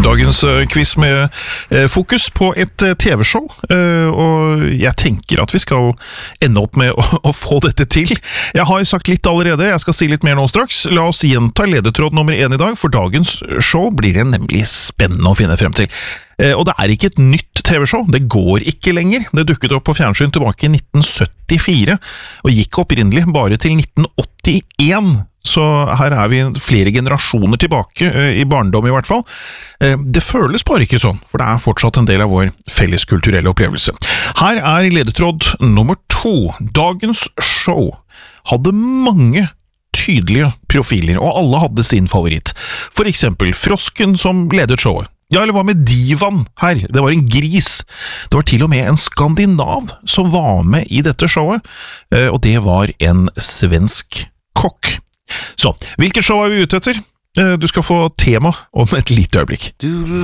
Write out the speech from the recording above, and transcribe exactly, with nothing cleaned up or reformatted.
Dagens uh, quiz med uh, fokus på et uh, T V-show, uh, og jeg tenker at vi skal ende opp med å, å få dette til. Jeg har sagt litt allerede, jeg skal si litt mer nå straks. La oss gjenta ledetråd nummer én i dag, for dagens show blir det nemlig spennende å finne frem til. Uh, og det er ikke et nytt T V-show, det går ikke lenger. Det dukket opp på fjernsyn tilbake i nitten syttifire, og gikk opprinnelig bare til nitten åttien. Så her er vi flere generasjoner tilbake, i barndom i hvert fall. Det føles bare ikke sånn, for det er fortsatt en del av vår felles kulturelle opplevelse. Her er ledetråd nummer to. Dagens show hadde mange tydelige profiler, og alle hadde sin favoritt. For eksempel Frosken som ledet showet. Ja, eller hva med divaen her? Det var en gris. Det var til og med en skandinav som var med i dette showet, og det var en svensk kokk. Så, hvilket show er vi ute etter? Du skal få tema om et lite øyeblikk.